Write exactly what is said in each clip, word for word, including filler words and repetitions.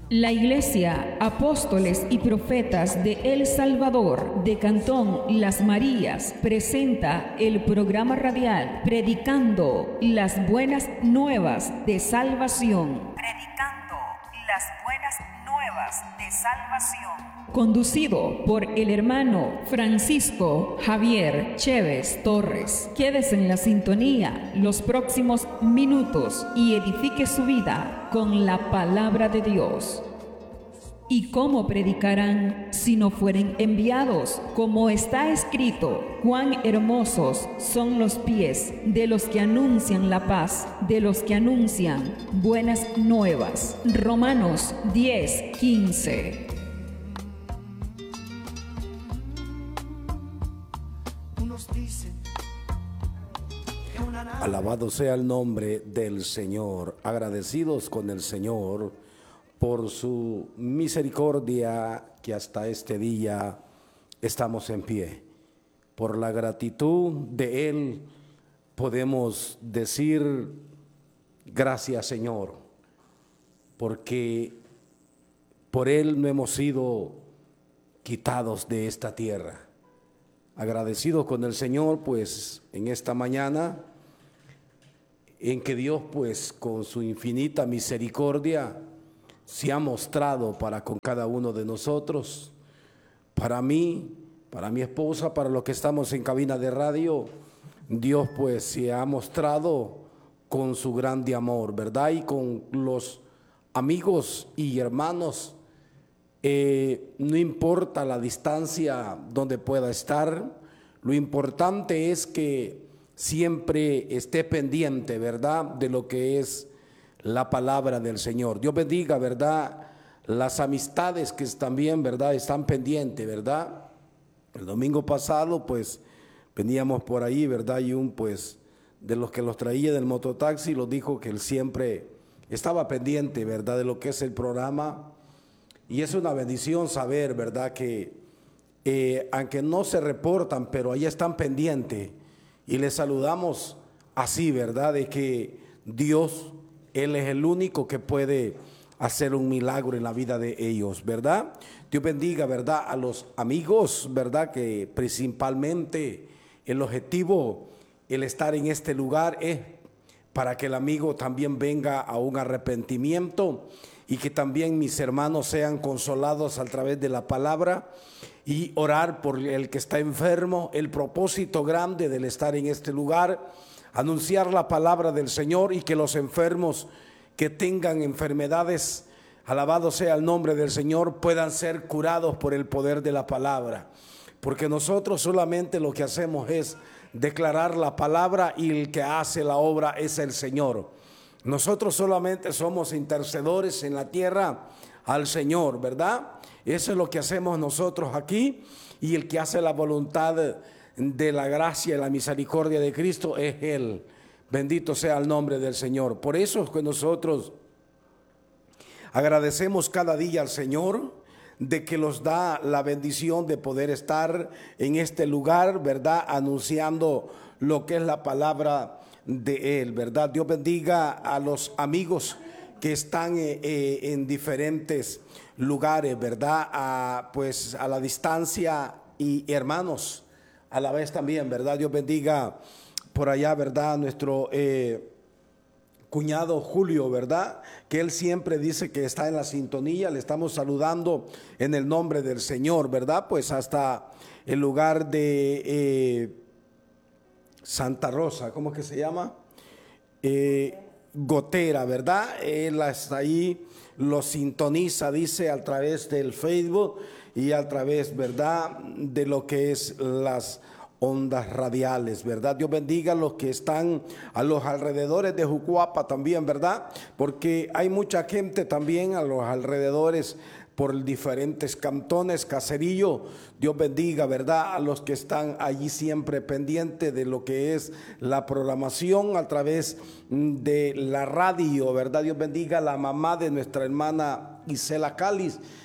La Iglesia, Apóstoles y Profetas de El Salvador, de Cantón Las Marías, presenta el programa radial Predicando las Buenas Nuevas de Salvación. Predicando las Buenas Nuevas de Salvación. Conducido por el hermano Francisco Javier Chévez Torres. Quédese en la sintonía los próximos minutos y edifique su vida con la palabra de Dios. ¿Y cómo predicarán si no fueren enviados? Como está escrito, cuán hermosos son los pies de los que anuncian la paz, de los que anuncian buenas nuevas. Romanos diez, quince. Alabado sea el nombre del Señor, agradecidos con el Señor por su misericordia que hasta este día estamos en pie. Por la gratitud de Él podemos decir gracias, Señor, porque por Él no hemos sido quitados de esta tierra. Agradecidos con el Señor, pues en esta mañana en que Dios, pues con su infinita misericordia, se ha mostrado para con cada uno de nosotros, para mí, para mi esposa, para los que estamos en cabina de radio. Dios pues se ha mostrado con su grande amor, ¿verdad? Y con los amigos y hermanos, eh, no importa la distancia donde pueda estar, lo importante es que siempre esté pendiente, ¿verdad?, de lo que es la palabra del Señor. Dios bendiga, ¿verdad?, las amistades que también, ¿verdad?, están pendientes, ¿verdad? El domingo pasado, pues, veníamos por ahí, ¿verdad?, y un, pues, de los que los traía del mototaxi, los dijo que él siempre estaba pendiente, ¿verdad?, de lo que es el programa. Y es una bendición saber, ¿verdad?, que eh, aunque no se reportan, pero ahí están pendientes. Y les saludamos así, ¿verdad?, de que Dios, Él es el único que puede hacer un milagro en la vida de ellos, ¿verdad? Dios bendiga, ¿verdad?, a los amigos, ¿verdad?, que principalmente el objetivo, el estar en este lugar es para que el amigo también venga a un arrepentimiento y que también mis hermanos sean consolados a través de la palabra y orar por el que está enfermo. El propósito grande del estar en este lugar, anunciar la palabra del Señor y que los enfermos que tengan enfermedades, alabado sea el nombre del Señor, puedan ser curados por el poder de la palabra. Porque nosotros solamente lo que hacemos es declarar la palabra y el que hace la obra es el Señor. Nosotros solamente somos intercedores en la tierra al Señor, ¿verdad? Eso es lo que hacemos nosotros aquí, y el que hace la voluntad de la gracia y la misericordia de Cristo es Él. Bendito sea el nombre del Señor. Por eso es que nosotros agradecemos cada día al Señor de que nos da la bendición de poder estar en este lugar, ¿verdad?, anunciando lo que es la palabra de Él, ¿verdad? Dios bendiga a los amigos que están eh, eh, en diferentes lugares, ¿verdad?, a, pues a la distancia, y hermanos a la vez también, ¿verdad? Dios bendiga por allá, ¿verdad?, nuestro eh, cuñado Julio, ¿verdad?, que él siempre dice que está en la sintonía. Le estamos saludando en el nombre del Señor, ¿verdad? Pues hasta el lugar de eh, Santa Rosa, ¿cómo que se llama? Eh, Gotera, ¿verdad? Él está ahí, lo sintoniza, dice, a través del Facebook y a través, ¿verdad?, de lo que es las ondas radiales, ¿verdad? Dios bendiga a los que están a los alrededores de Jucuapa también, ¿verdad? Porque hay mucha gente también a los alrededores por diferentes cantones, caserillo. Dios bendiga, ¿verdad?, a los que están allí siempre pendientes de lo que es la programación a través de la radio, ¿verdad? Dios bendiga a la mamá de nuestra hermana Isela Cáliz,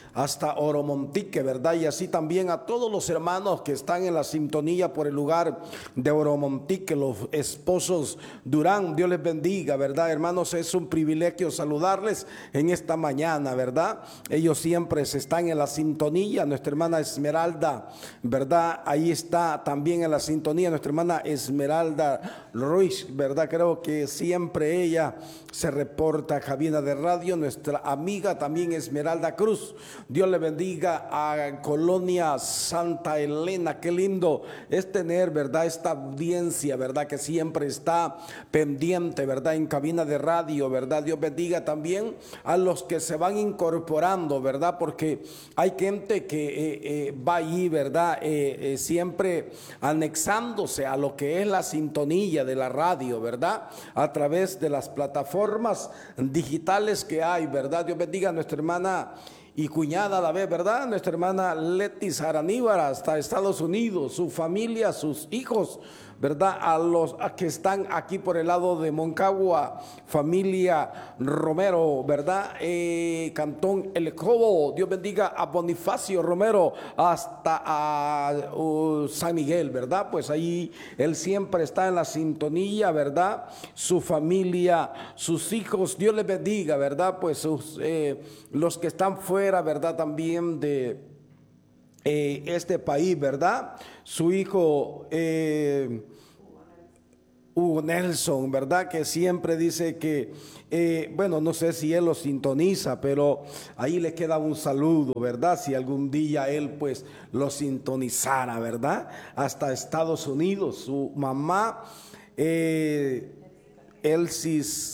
hasta Oromontique, ¿verdad? Y así también a todos los hermanos que están en la sintonía por el lugar de Oromontique, los esposos Durán, Dios les bendiga, ¿verdad? Hermanos, es un privilegio saludarles en esta mañana, ¿verdad? Ellos siempre se están en la sintonía. Nuestra hermana Esmeralda, ¿verdad? Ahí está también en la sintonía nuestra hermana Esmeralda Ruiz, ¿verdad? Creo que siempre ella se reporta a cabina de radio. Nuestra amiga también Esmeralda Cruz, Dios le bendiga. A Colonia Santa Elena, qué lindo es tener, ¿verdad?, esta audiencia, ¿verdad?, que siempre está pendiente, ¿verdad?, en cabina de radio, ¿verdad? Dios bendiga también a los que se van incorporando, ¿verdad? Porque hay gente que eh, eh, va ahí, ¿verdad? Eh, eh, siempre anexándose a lo que es la sintonía de la radio, ¿verdad? A través de las plataformas digitales que hay, ¿verdad? Dios bendiga a nuestra hermana y cuñada a la vez, ¿verdad? Nuestra hermana Leti Saraníbar hasta Estados Unidos, su familia, sus hijos, ¿verdad? A los a que están aquí por el lado de Moncagua, familia Romero, ¿verdad? Eh, Cantón El Cobo, Dios bendiga a Bonifacio Romero hasta a uh, San Miguel, ¿verdad? Pues ahí él siempre está en la sintonía, ¿verdad? Su familia, sus hijos, Dios les bendiga, ¿verdad? Pues sus, eh, los que están fuera, ¿verdad? También de eh, este país, ¿verdad? Su hijo eh, Hugo Nelson, ¿verdad? Que siempre dice que, eh, bueno, no sé si él lo sintoniza, pero ahí le queda un saludo, ¿verdad? Si algún día él pues lo sintonizara, ¿verdad? Hasta Estados Unidos, su mamá, eh, Elsis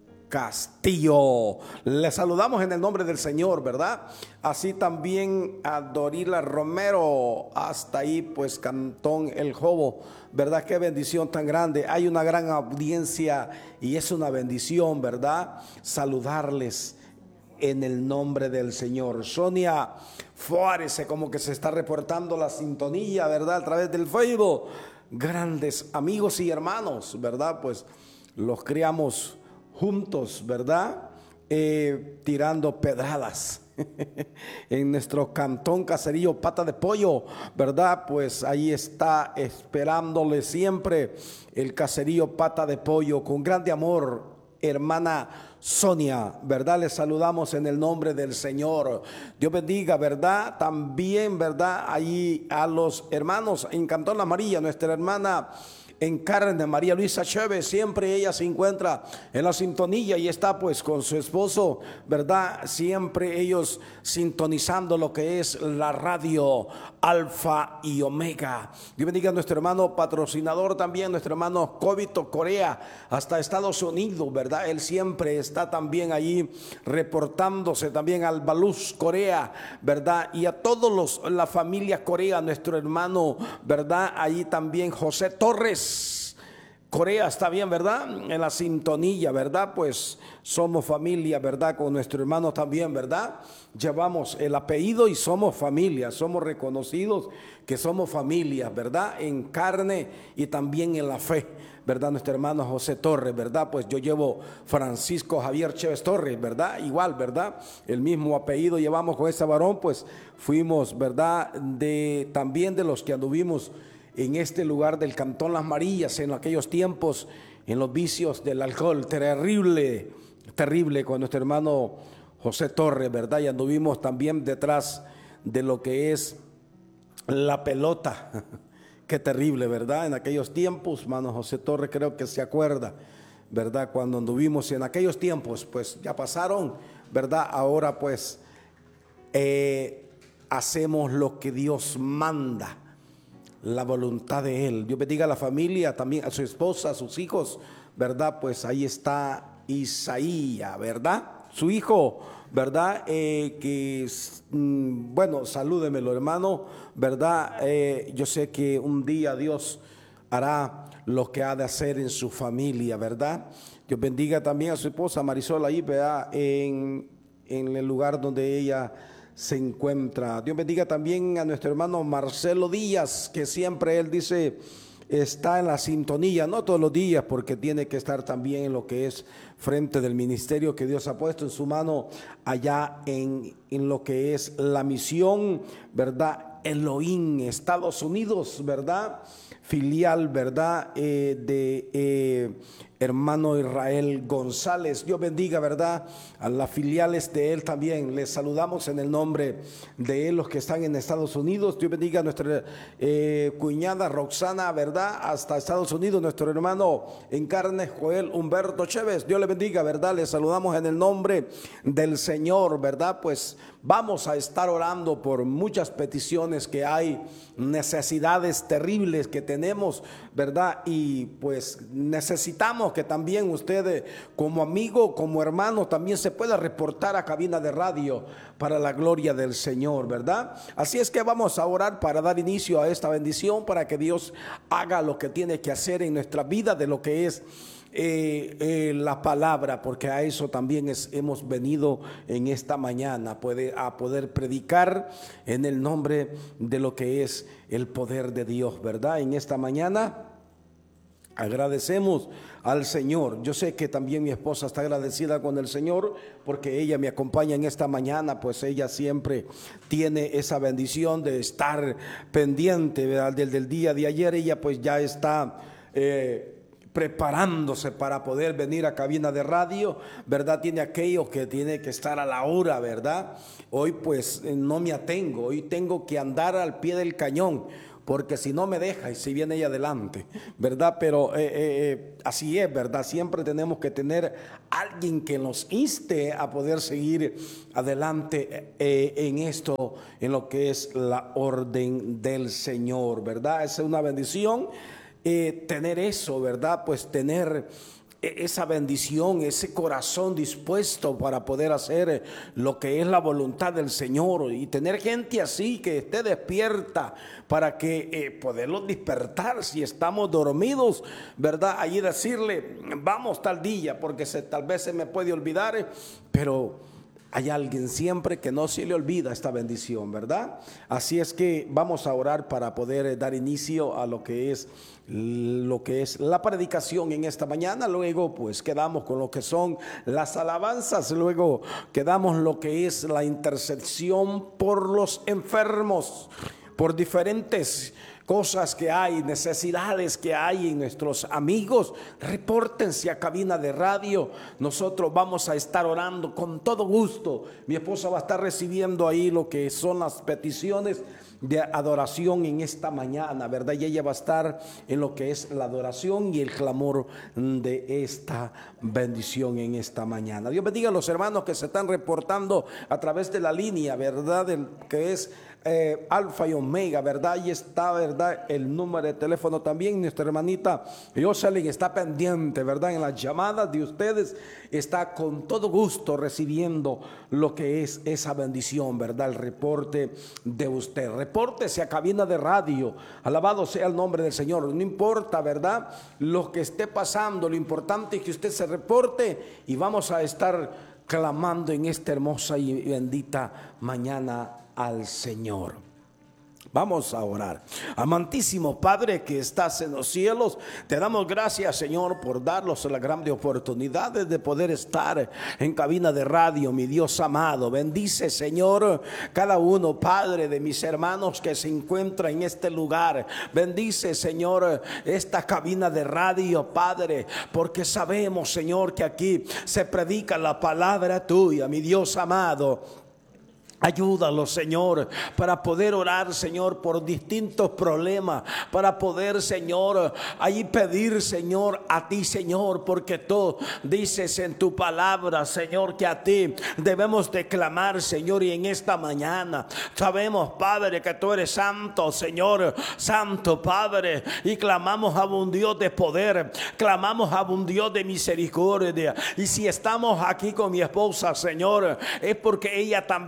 Castillo, le saludamos en el nombre del Señor, ¿verdad? Así también a Dorila Romero, hasta ahí pues Cantón El Jobo, ¿verdad? Qué bendición tan grande. Hay una gran audiencia y es una bendición, ¿verdad? Saludarles en el nombre del Señor. Sonia Fuárez, como que se está reportando la sintonía, ¿verdad? A través del Facebook. Grandes amigos y hermanos, ¿verdad? Pues los criamos juntos, ¿verdad? Eh, tirando pedradas en nuestro cantón Caserío Pata de Pollo, ¿verdad? Pues ahí está esperándole siempre el Caserío Pata de Pollo con grande amor, hermana Sonia, ¿verdad? Les saludamos en el nombre del Señor. Dios bendiga, ¿verdad? También, ¿verdad? Ahí a los hermanos en Cantón La María, nuestra hermana en carne, María Luisa Chévez, siempre ella se encuentra en la sintonía y está pues con su esposo, ¿verdad? Siempre ellos sintonizando lo que es la radio Alfa y Omega. Dios bendiga a nuestro hermano patrocinador también, nuestro hermano Cobito Corea, hasta Estados Unidos, ¿verdad? Él siempre está también allí reportándose, también al Baluz Corea, ¿verdad? Y a todos los, la familia Corea, nuestro hermano, ¿verdad? Allí también José Torres Corea está bien, ¿verdad? En la sintonía, ¿verdad? Pues somos familia, ¿verdad? Con nuestro hermano también, ¿verdad? Llevamos el apellido y somos familia, somos reconocidos que somos familia, ¿verdad? En carne y también en la fe, ¿verdad? Nuestro hermano José Torres, ¿verdad? Pues yo llevo Francisco Javier Chévez Torres, ¿verdad? Igual, ¿verdad? El mismo apellido llevamos con ese varón, pues fuimos, ¿verdad? De también de los que anduvimos en este lugar del Cantón Las Marías, en aquellos tiempos, en los vicios del alcohol, terrible, terrible, con nuestro hermano José Torres, ¿verdad? Y anduvimos también detrás de lo que es la pelota, qué terrible, ¿verdad? En aquellos tiempos, hermano José Torres creo que se acuerda, ¿verdad? Cuando anduvimos en aquellos tiempos, pues ya pasaron, ¿verdad? Ahora pues eh, hacemos lo que Dios manda, la voluntad de Él. Dios bendiga a la familia, también a su esposa, a sus hijos, ¿verdad? Pues ahí está Isaías, ¿verdad? Su hijo, ¿verdad? Eh, que, mm, bueno, salúdemelo, hermano, ¿verdad? Eh, yo sé que un día Dios hará lo que ha de hacer en su familia, ¿verdad? Dios bendiga también a su esposa Marisol ahí, ¿verdad? En, en el lugar donde ella se encuentra. Dios bendiga también a nuestro hermano Marcelo Díaz, que siempre él dice está en la sintonía, no todos los días, porque tiene que estar también en lo que es frente del ministerio que Dios ha puesto en su mano allá en, en lo que es la misión, ¿verdad? Elohim, Estados Unidos, ¿verdad? Filial, ¿verdad? Eh, de eh, hermano Israel González. Dios bendiga, ¿verdad? A las filiales de él también. Les saludamos en el nombre de él, los que están en Estados Unidos. Dios bendiga a nuestra eh, cuñada Roxana, ¿verdad? Hasta Estados Unidos, nuestro hermano en carne, Joel Humberto Chévez. Dios le bendiga, ¿verdad? Les saludamos en el nombre del Señor, ¿verdad? Pues vamos a estar orando por muchas peticiones que hay, necesidades terribles que tenemos, ¿verdad? Y pues necesitamos que también usted como amigo, como hermano, también se pueda reportar a cabina de radio para la gloria del Señor, ¿verdad? Así es que vamos a orar para dar inicio a esta bendición, para que Dios haga lo que tiene que hacer en nuestra vida, de lo que es Eh, eh, la palabra, porque a eso también es, hemos venido en esta mañana, puede, a poder predicar en el nombre de lo que es el poder de Dios, ¿verdad? En esta mañana agradecemos al Señor. Yo sé que también mi esposa está agradecida con el Señor, porque ella me acompaña en esta mañana, pues ella siempre tiene esa bendición de estar pendiente, ¿verdad? Desde el día de ayer ella pues ya está eh, preparándose para poder venir a cabina de radio, ¿verdad? Tiene aquello que tiene que estar a la hora, ¿verdad? Hoy pues no me atengo, hoy tengo que andar al pie del cañón, porque si no me deja y si viene ella adelante, ¿verdad? Pero eh, eh, así es, ¿verdad? Siempre tenemos que tener alguien que nos inste a poder seguir adelante eh, en esto, en lo que es la orden del Señor, ¿verdad? Es una bendición. Eh, tener eso, ¿verdad? Pues tener esa bendición, ese corazón dispuesto para poder hacer lo que es la voluntad del Señor, y tener gente así que esté despierta para que eh, poderlos despertar si estamos dormidos, ¿verdad? Allí decirle, vamos tal día, porque se, tal vez se me puede olvidar, pero hay alguien siempre que no se le olvida esta bendición, ¿verdad? Así es que vamos a orar para poder dar inicio a lo que es lo que es la predicación en esta mañana. Luego pues quedamos con lo que son las alabanzas, luego quedamos lo que es la intercesión por los enfermos, por diferentes cosas que hay, necesidades que hay en nuestros amigos. Repórtense a cabina de radio, nosotros vamos a estar orando con todo gusto. Mi esposa va a estar recibiendo ahí lo que son las peticiones de adoración en esta mañana, ¿verdad? Y ella va a estar en lo que es la adoración y el clamor de esta bendición en esta mañana. Dios bendiga a los hermanos que se están reportando a través de la línea, ¿verdad? Del, que es Eh, Alfa y Omega, ¿verdad? Ahí está, ¿verdad? El número de teléfono también. Nuestra hermanita Jocelyn está pendiente, ¿verdad? En las llamadas de ustedes, está con todo gusto recibiendo lo que es esa bendición, ¿verdad? El reporte de usted. Repórtese a cabina de radio. Alabado sea el nombre del Señor. No importa, ¿verdad? Lo que esté pasando, lo importante es que usted se reporte, y vamos a estar clamando en esta hermosa y bendita mañana al Señor. Vamos a orar. Amantísimo Padre que estás en los cielos, te damos gracias, Señor, por darnos la grande oportunidad de poder estar en cabina de radio, mi Dios amado. Bendice, Señor, cada uno, Padre, de mis hermanos que se encuentra en este lugar. Bendice, Señor, esta cabina de radio, Padre, porque sabemos, Señor, que aquí se predica la palabra tuya, mi Dios amado. Ayúdalos, Señor, para poder orar, Señor, por distintos problemas, para poder, Señor, ahí pedir, Señor, a ti, Señor, porque tú dices en tu palabra, Señor, que a ti debemos de clamar, Señor, y en esta mañana sabemos, Padre, que tú eres santo, Señor, santo, Padre, y clamamos a un Dios de poder, clamamos a un Dios de misericordia. Y si estamos aquí con mi esposa, Señor, es porque ella también clama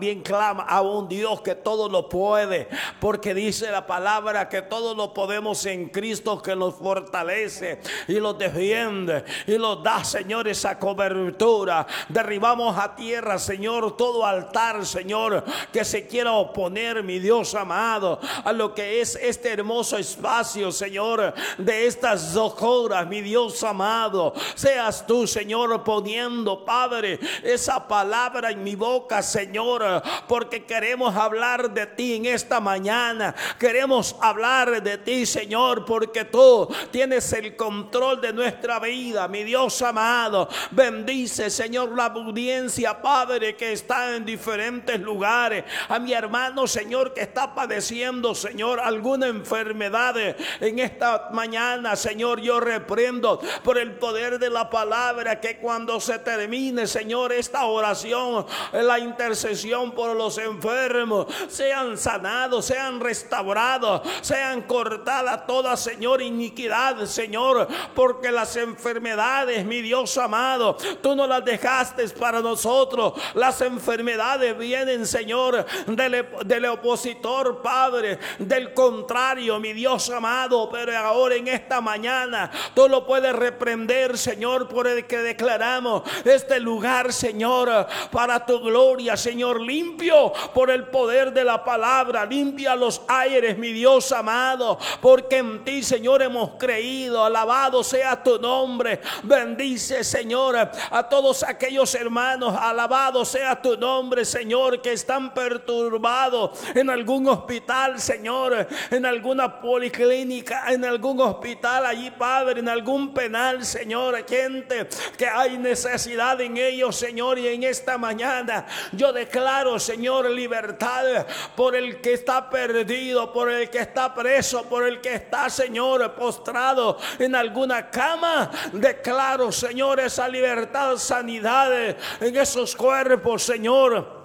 a, a un Dios que todo lo puede, porque dice la palabra que todo lo podemos en Cristo que nos fortalece y los defiende y los da, Señor, esa cobertura. Derribamos a tierra, Señor, todo altar, Señor, que se quiera oponer, mi Dios amado, a lo que es este hermoso espacio, Señor, de estas dos horas, mi Dios amado. Seas tú, Señor, poniendo, Padre, esa palabra en mi boca, Señor, porque queremos hablar de ti en esta mañana. Queremos hablar de ti, Señor, porque tú tienes el control de nuestra vida, mi Dios amado. Bendice, Señor, la audiencia, Padre, que está en diferentes lugares. A mi hermano, Señor, que está padeciendo, Señor, alguna enfermedad en esta mañana, Señor, yo reprendo por el poder de la palabra que cuando se termine, Señor, esta oración, la intercesión por los enfermos, sean sanados, sean restaurados, sean cortadas toda, Señor, iniquidad, Señor, porque las enfermedades, mi Dios amado, tú no las dejaste para nosotros. Las enfermedades vienen, Señor, del, del opositor, Padre, del contrario, mi Dios amado, pero ahora en esta mañana tú lo puedes reprender, Señor, por el que declaramos este lugar, Señor, para tu gloria, Señor, limpio por el poder de la palabra. Limpia los aires, mi Dios amado, porque en ti, Señor, hemos creído. Alabado sea tu nombre. Bendice, Señor, a todos aquellos hermanos. Alabado sea tu nombre, Señor, que están perturbados en algún hospital, Señor, en alguna policlínica, en algún hospital allí, Padre, en algún penal, Señor, gente que hay necesidad en ellos, Señor, y en esta mañana yo declaro, Señor, libertad por el que está perdido, por el que está preso, por el que está, Señor, postrado en alguna cama. Declaro, Señor, esa libertad, sanidad en esos cuerpos, Señor.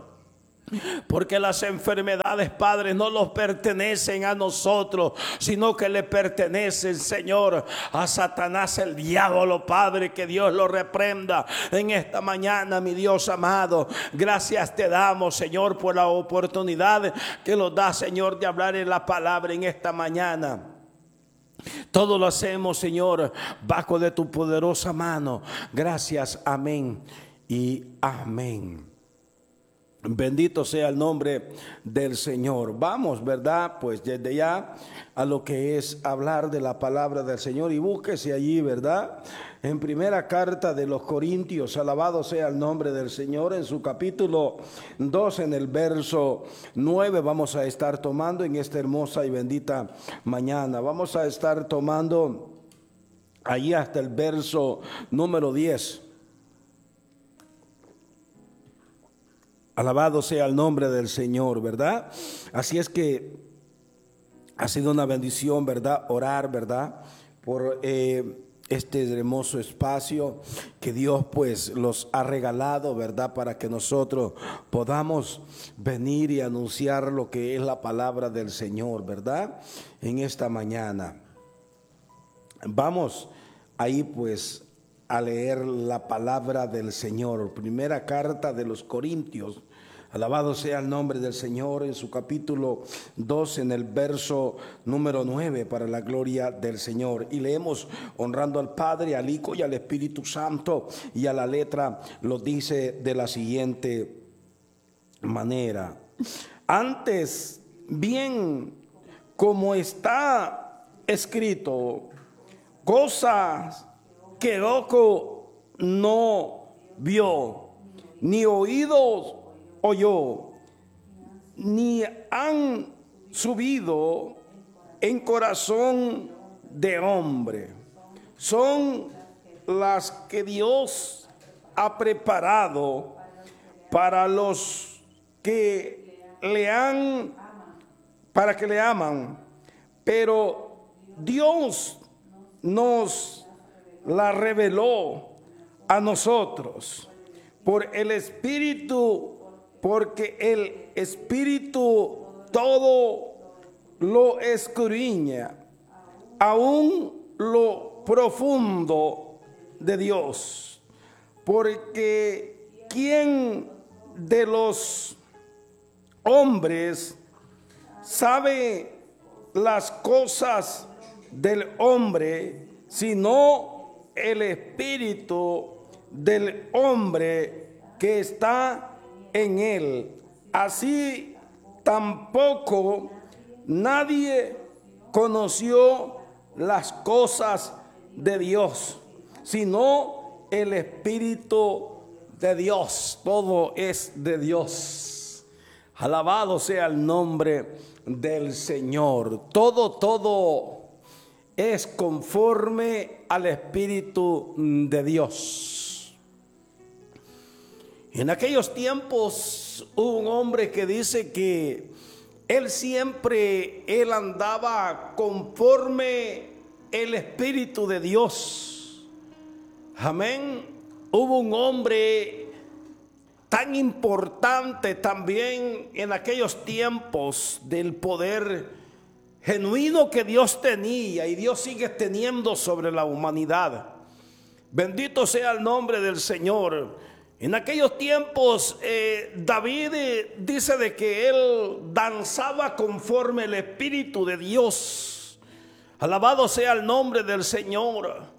Porque las enfermedades, Padre, no los pertenecen a nosotros, sino que le pertenecen, Señor, a Satanás, el diablo, Padre. Que Dios lo reprenda en esta mañana, mi Dios amado. Gracias te damos, Señor, por la oportunidad que nos da, Señor, de hablar en la palabra en esta mañana. Todo lo hacemos, Señor, bajo de tu poderosa mano. Gracias, amén y amén. Bendito sea el nombre del Señor. Vamos, ¿verdad? Pues desde ya a lo que es hablar de la palabra del Señor. Y búsquese allí, ¿verdad? En primera carta de los Corintios, alabado sea el nombre del Señor, en su capítulo dos, en el verso nueve, vamos a estar tomando en esta hermosa y bendita mañana. Vamos a estar tomando allí hasta el verso número diez. Alabado sea el nombre del Señor, ¿verdad? Así es que ha sido una bendición, ¿verdad? Orar, ¿verdad? Por eh, este hermoso espacio que Dios pues los ha regalado, ¿verdad? Para que nosotros podamos venir y anunciar lo que es la palabra del Señor, ¿verdad? En esta mañana. Vamos ahí pues a leer la palabra del Señor. Primera carta de los Corintios. Alabado sea el nombre del Señor, en su capítulo dos, en el verso número nueve, para la gloria del Señor. Y leemos honrando al Padre, al Hijo y al Espíritu Santo. Y a la letra lo dice de la siguiente manera: antes bien, como está escrito, cosas que ojo no vio, ni oídos oyó, ni han subido en corazón de hombre, son las que Dios ha preparado para los que le han, para que le aman. Pero Dios nos la reveló a nosotros por el Espíritu, porque el Espíritu todo lo escudriña, aún lo profundo de Dios. Porque ¿quién de los hombres sabe las cosas del hombre, sino el espíritu del hombre que está en él. Así tampoco nadie conoció las cosas de Dios, sino el espíritu de Dios. Todo es de Dios. Alabado sea el nombre del Señor. Todo, todo es conforme al Espíritu de Dios. En aquellos tiempos hubo un hombre que dice que él siempre, él andaba conforme el Espíritu de Dios. Amén. Hubo un hombre tan importante también en aquellos tiempos del poder genuino que Dios tenía y Dios sigue teniendo sobre la humanidad. Bendito sea el nombre del Señor. En aquellos tiempos eh, David eh, dice de que él danzaba conforme el Espíritu de Dios. Alabado sea el nombre del Señor.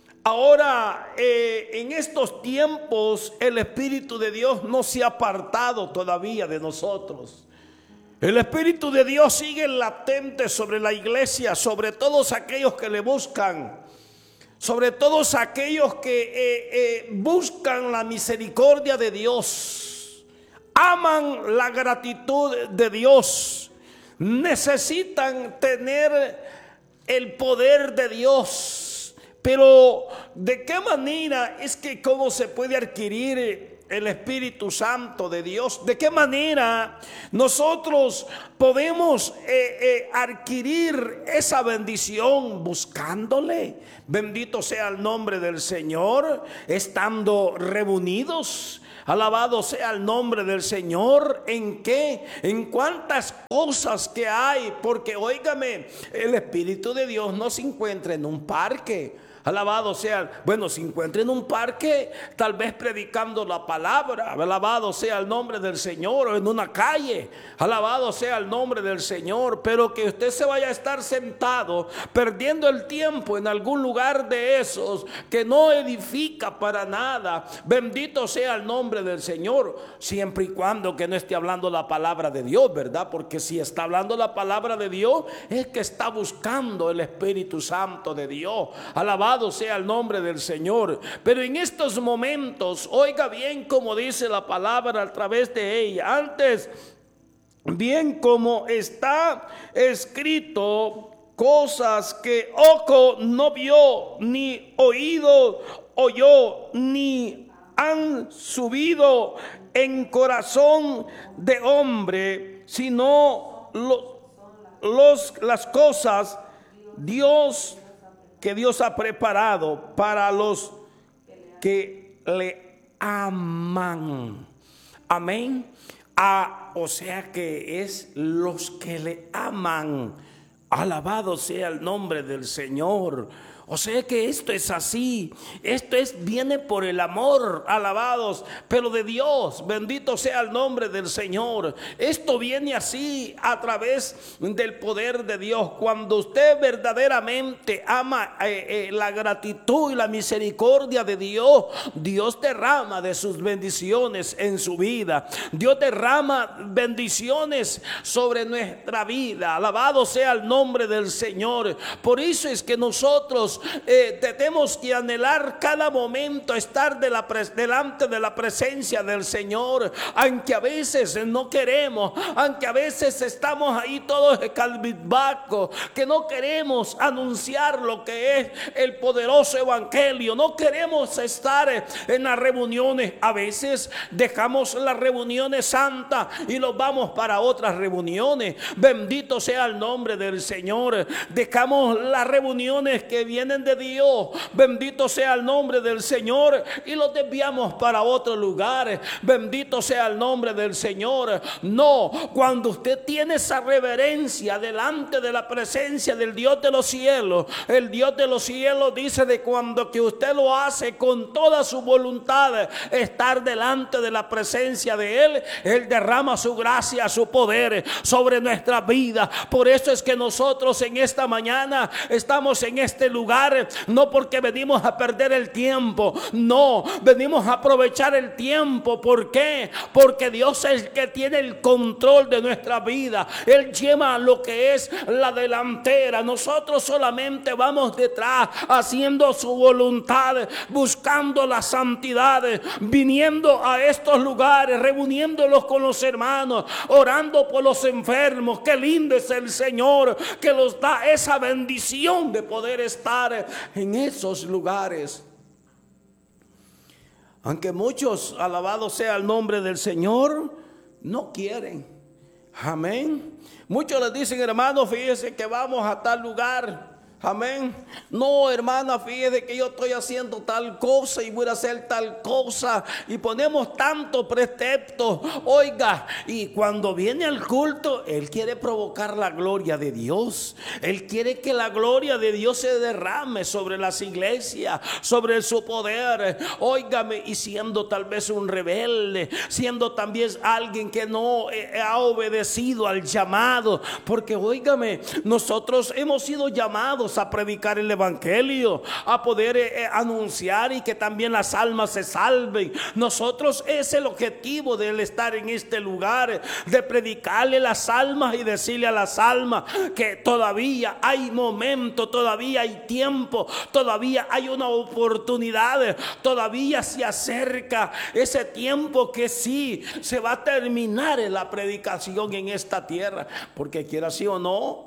Ahora, eh, en estos tiempos, el Espíritu de Dios no se ha apartado todavía de nosotros. El Espíritu de Dios sigue latente sobre la iglesia, sobre todos aquellos que le buscan, sobre todos aquellos que eh, eh, buscan la misericordia de Dios, aman la gratitud de Dios, necesitan tener el poder de Dios. Pero ¿de qué manera es que cómo se puede adquirir el Espíritu Santo de Dios? ¿De qué manera nosotros podemos eh, eh, adquirir esa bendición? Buscándole. Bendito sea el nombre del Señor, estando reunidos. Alabado sea el nombre del Señor. ¿En qué? En cuántas cosas que hay. Porque óigame, el Espíritu de Dios no se encuentra en un parque. Alabado sea, bueno, se encuentra en un parque, tal vez predicando la palabra. Alabado sea el nombre del Señor. O en una calle. Alabado sea el nombre del Señor. Pero que usted se vaya a estar sentado perdiendo el tiempo en algún lugar de esos que no edifica para nada. Bendito sea el nombre del Señor. Siempre y cuando que no esté hablando la palabra de Dios, ¿verdad? Porque si está hablando la palabra de Dios, es que está buscando el Espíritu Santo de Dios. Alabado sea el nombre del Señor. Pero en estos momentos, oiga bien como dice la palabra a través de ella. Antes, bien como está escrito, cosas que ojo no vio, ni oído oyó, ni han subido en corazón de hombre, sino los, los, las cosas Dios que Dios ha preparado para los que le aman. Amén. Ah, o sea que es los que le aman. Alabado sea el nombre del Señor. O sea que esto es así. Esto es, viene por el amor, alabados, pero de Dios. Bendito sea el nombre del Señor. Esto viene así a través del poder de Dios. Cuando usted verdaderamente ama eh, eh, la gratitud y la misericordia de Dios, Dios derrama de sus bendiciones en su vida. Dios derrama bendiciones sobre nuestra vida. Alabado sea el nombre del Señor. Por eso es que nosotros Eh, tenemos que anhelar cada momento estar de la delante de la presencia del Señor, aunque a veces no queremos, aunque a veces estamos ahí todos calvibacos, que no queremos anunciar lo que es el poderoso evangelio, no queremos estar en las reuniones. A veces dejamos las reuniones santas y nos vamos para otras reuniones. Bendito sea el nombre del Señor. Dejamos las reuniones que vienen vienen de Dios, bendito sea el nombre del Señor, y los desviamos para otro lugar. Bendito sea el nombre del Señor. No, cuando usted tiene esa reverencia delante de la presencia del Dios de los cielos, el Dios de los cielos dice de cuando que usted lo hace con toda su voluntad, estar delante de la presencia de Él, Él derrama su gracia, su poder sobre nuestra vida. Por eso es que nosotros en esta mañana estamos en este lugar, no porque venimos a perder el tiempo, no, venimos a aprovechar el tiempo. ¿Por qué? Porque Dios es el que tiene el control de nuestra vida. Él lleva lo que es la delantera. Nosotros solamente vamos detrás, haciendo su voluntad, buscando la santidad, viniendo a estos lugares, reuniéndolos con los hermanos, orando por los enfermos. Qué lindo es el Señor que nos da esa bendición de poder estar en esos lugares. Aunque muchos, alabado sea el nombre del Señor, no quieren. Amén. Muchos les dicen, hermano, fíjese que vamos a tal lugar. Amén. No, hermana, fíjese que yo estoy haciendo tal cosa y voy a hacer tal cosa. Y ponemos tanto precepto. Oiga, y cuando viene al culto, Él quiere provocar la gloria de Dios. Él quiere que la gloria de Dios se derrame sobre las iglesias, sobre su poder. Óigame, y siendo tal vez un rebelde, siendo también alguien que no ha obedecido al llamado. Porque óigame, nosotros hemos sido llamados a predicar el evangelio, a poder eh, anunciar y que también las almas se salven. Nosotros es el objetivo del estar en este lugar, de predicarle las almas y decirle a las almas que todavía hay momento, todavía hay tiempo, todavía hay una oportunidad, todavía se acerca ese tiempo que sí se va a terminar en la predicación en esta tierra, porque quiera sí o no,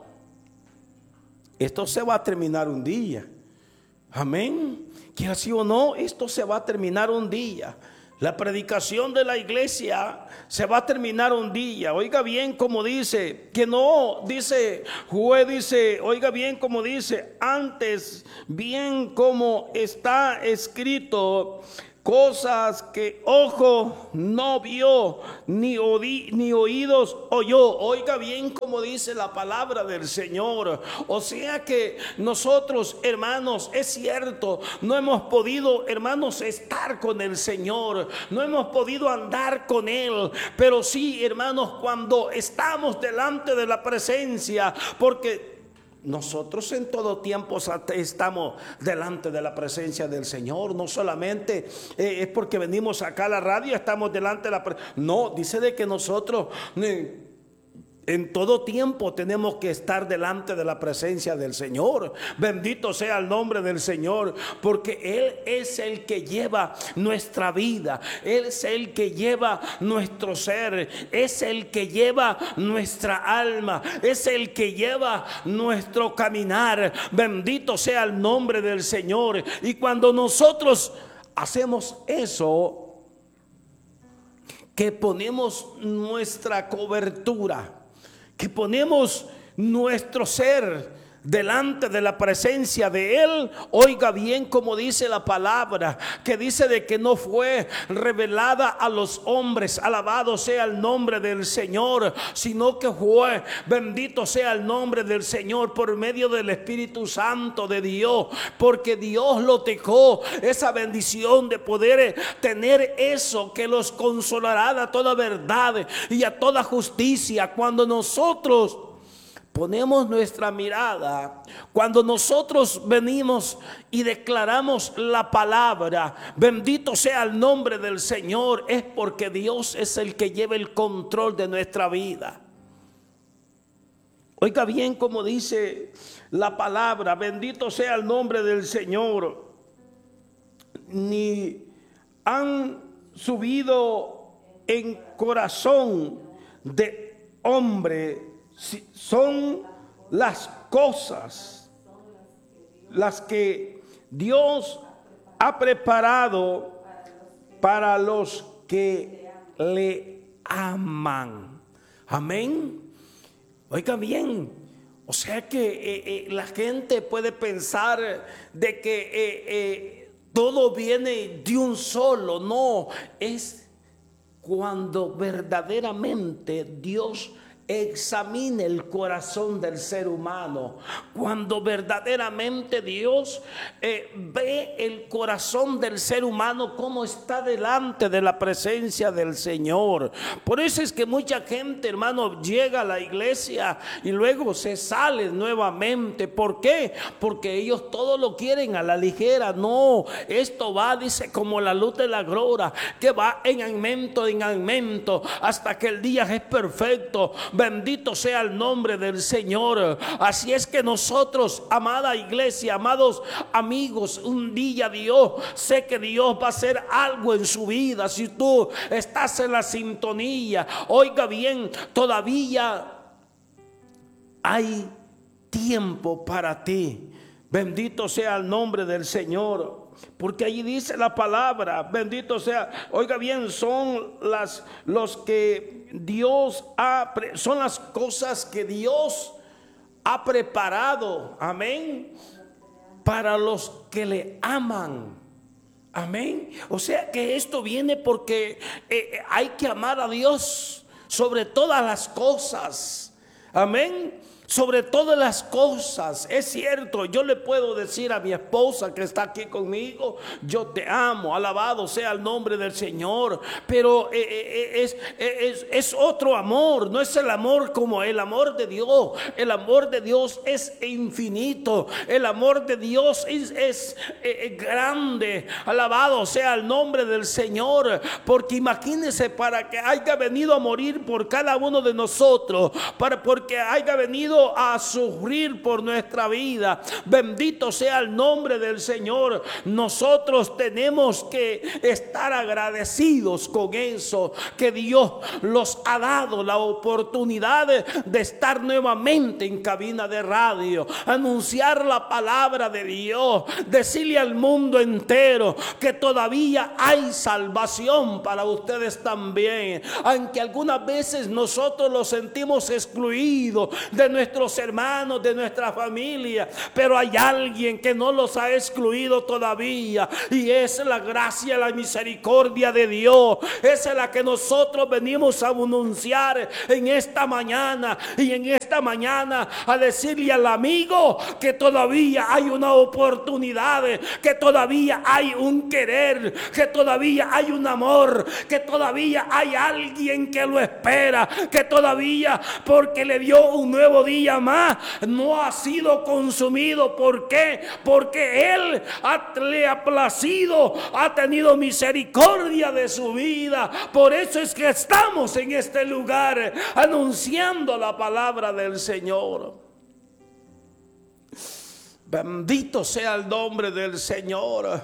esto se va a terminar un día. Amén. Que así o no, esto se va a terminar un día. La predicación de la iglesia se va a terminar un día. Oiga bien como dice, que no, dice, juez dice, oiga bien como dice, antes bien como está escrito, cosas que ojo no vio, ni, oí, ni oídos oyó. Oiga bien como dice la palabra del Señor. O sea que nosotros, hermanos, es cierto, no hemos podido, hermanos, estar con el Señor, no hemos podido andar con Él, pero sí, hermanos, cuando estamos delante de la presencia, porque nosotros en todo tiempo estamos delante de la presencia del Señor. No solamente eh, es porque venimos acá a la radio, estamos delante de la presencia. No, dice de que nosotros eh, en todo tiempo tenemos que estar delante de la presencia del Señor. Bendito sea el nombre del Señor, porque Él es el que lleva nuestra vida, Él es el que lleva nuestro ser, es el que lleva nuestra alma, es el que lleva nuestro caminar. Bendito sea el nombre del Señor. Y cuando nosotros hacemos eso, que ponemos nuestra cobertura, que ponemos nuestro ser delante de la presencia de Él, oiga bien como dice la palabra, que dice de que no fue revelada a los hombres, alabado sea el nombre del Señor, sino que fue, bendito sea el nombre del Señor, por medio del Espíritu Santo de Dios, porque Dios lo dejó, esa bendición de poder tener eso que los consolará a toda verdad y a toda justicia. Cuando nosotros ponemos nuestra mirada, cuando nosotros venimos y declaramos la palabra, bendito sea el nombre del Señor, es porque Dios es el que lleva el control de nuestra vida. Oiga bien como dice la palabra, bendito sea el nombre del Señor. Ni han subido en corazón de hombre, son las cosas las que Dios ha preparado para los que le aman. Amén. Oiga bien, O sea que eh, eh, la gente puede pensar de que eh, eh, todo viene de un solo. No, es cuando verdaderamente Dios examine el corazón del ser humano, cuando verdaderamente Dios eh, ve el corazón del ser humano como está delante de la presencia del Señor. Por eso es que mucha gente, hermano, llega a la iglesia y luego se sale nuevamente. ¿Por qué? Porque ellos todo lo quieren a la ligera. No, esto va, dice, como la luz de la aurora, que va en aumento, en aumento, hasta que el día es perfecto. Bendito sea el nombre del Señor. Así es que nosotros, amada iglesia, amados amigos, un día Dios, sé que Dios va a hacer algo en su vida. Si tú estás en la sintonía, oiga bien, todavía hay tiempo para ti. Bendito sea el nombre del Señor. Porque allí dice la palabra, bendito sea, oiga bien, son las los que Dios ha, son las cosas que Dios ha preparado, amén, para los que le aman. Amén. O sea que esto viene porque eh, hay que amar a Dios sobre todas las cosas. Amén. Sobre todas las cosas. Es cierto, yo le puedo decir a mi esposa que está aquí conmigo, yo te amo, alabado sea el nombre del Señor. Pero eh, eh, es, es, es otro amor, no es el amor como el amor de Dios. El amor de Dios es infinito, el amor de Dios es, es eh, grande, alabado sea el nombre del Señor. Porque imagínense, para que haya venido a morir por cada uno de nosotros, para porque haya venido a sufrir por nuestra vida, bendito sea el nombre del Señor, nosotros tenemos que estar agradecidos con eso, que Dios los ha dado la oportunidad de, de estar nuevamente en cabina de radio, anunciar la palabra de Dios, decirle al mundo entero que todavía hay salvación para ustedes también, aunque algunas veces nosotros los sentimos excluidos de nuestra nuestros hermanos, de nuestra familia, pero hay alguien que no los ha excluido todavía, y es la gracia, la misericordia de Dios. Esa es la que nosotros venimos a anunciar en esta mañana, y en esta mañana a decirle al amigo que todavía hay una oportunidad, que todavía hay un querer, que todavía hay un amor, que todavía hay alguien que lo espera, que todavía, porque le dio un nuevo día más, no ha sido consumido. ¿Por qué? Porque Él ha, le ha placido, ha tenido misericordia de su vida. Por eso es que estamos en este lugar anunciando la palabra del Señor. Bendito sea el nombre del Señor,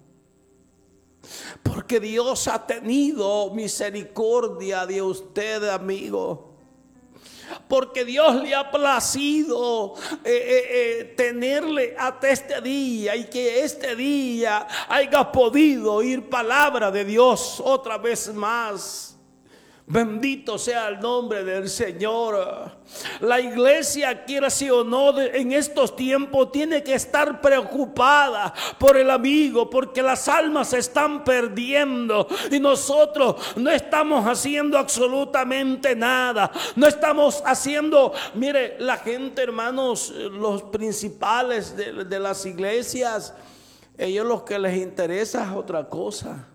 porque Dios ha tenido misericordia de usted, amigo. Porque Dios le ha placido eh, eh, eh, tenerle hasta este día, y que este día haya podido oír palabra de Dios otra vez más. Bendito sea el nombre del Señor. La iglesia, quiera sí o no, en estos tiempos tiene que estar preocupada por el amigo, porque las almas se están perdiendo y nosotros no estamos haciendo absolutamente nada. No estamos haciendo, mire, la gente, hermanos, los principales de, de las iglesias, ellos lo que les interesa es otra cosa.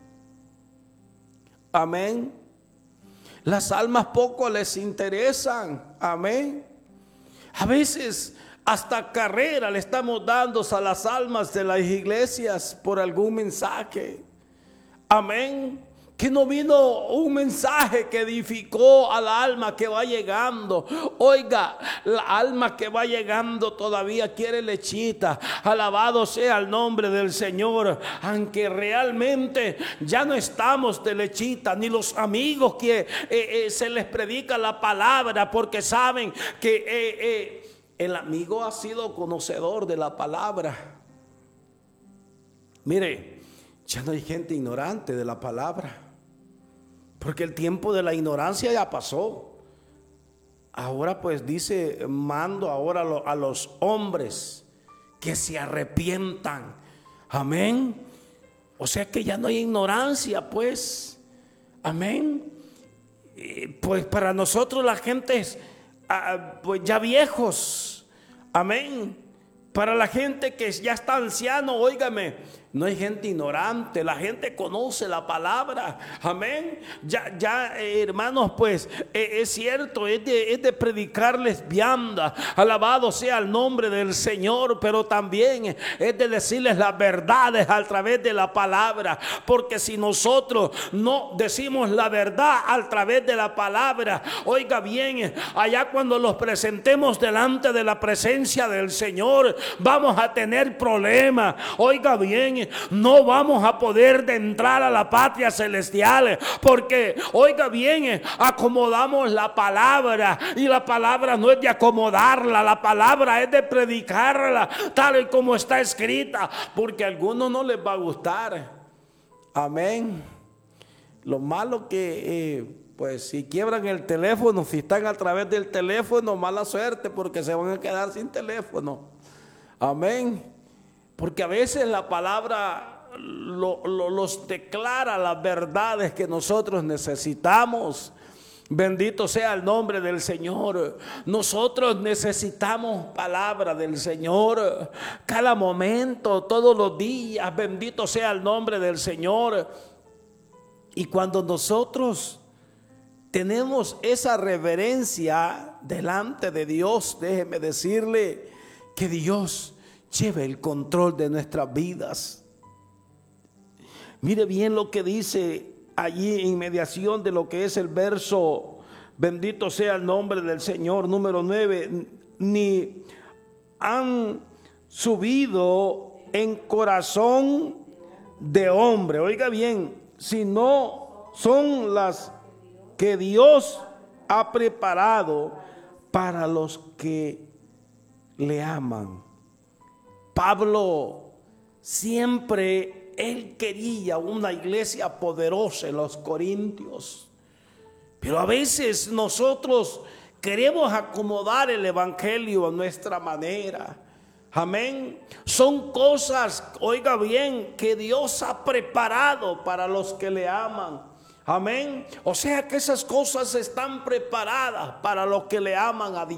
Amén. Las almas poco les interesan, amén. A veces hasta carrera le estamos dando a las almas de las iglesias por algún mensaje, amén. Que no vino un mensaje que edificó a la alma que va llegando. Oiga, la alma que va llegando todavía quiere lechita. Alabado sea el nombre del Señor. Aunque realmente ya no estamos de lechita, ni los amigos que eh, eh, se les predica la palabra, porque saben que eh, eh, el amigo ha sido conocedor de la palabra. Mire, ya no hay gente ignorante de la palabra, porque el tiempo de la ignorancia ya pasó. ahora pues dice, mando ahora a los hombres que se arrepientan. Amén. O sea que ya no hay ignorancia, pues. Amén. Pues para nosotros la gente es pues ya viejos. Amén. Para la gente que ya está anciano, óigame, no hay gente ignorante, la gente conoce la palabra. Amén. Ya, ya eh, hermanos, pues eh, es cierto, es de, es de predicarles vianda. Alabado sea el nombre del Señor, pero también es de decirles las verdades a través de la palabra. Porque si nosotros no decimos la verdad a través de la palabra, oiga bien, allá cuando los presentemos delante de la presencia del Señor, vamos a tener problemas. Oiga bien, no vamos a poder de entrar a la patria celestial, porque oiga bien, acomodamos la palabra, y la palabra no es de acomodarla, la palabra es de predicarla tal y como está escrita, porque a algunos no les va a gustar. Amén. Lo malo que eh, pues si quiebran el teléfono, si están a través del teléfono, mala suerte, porque se van a quedar sin teléfono. Amén. Porque a veces la palabra lo, lo, los declara las verdades que nosotros necesitamos. Bendito sea el nombre del Señor. Nosotros necesitamos palabra del Señor cada momento, todos los días. Bendito sea el nombre del Señor. Y cuando nosotros tenemos esa reverencia delante de Dios, déjeme decirle que Dios lleve el control de nuestras vidas. Mire bien lo que dice allí en mediación de lo que es el verso, bendito sea el nombre del Señor, número nueve. Ni han subido en corazón de hombre, oiga bien, sino son las que Dios ha preparado para los que le aman. Pablo siempre, él quería una iglesia poderosa en los Corintios, pero a veces nosotros queremos acomodar el evangelio a nuestra manera. Amén. Son cosas, oiga bien, que Dios ha preparado para los que le aman. Amén. O sea que esas cosas están preparadas para los que le aman a Dios.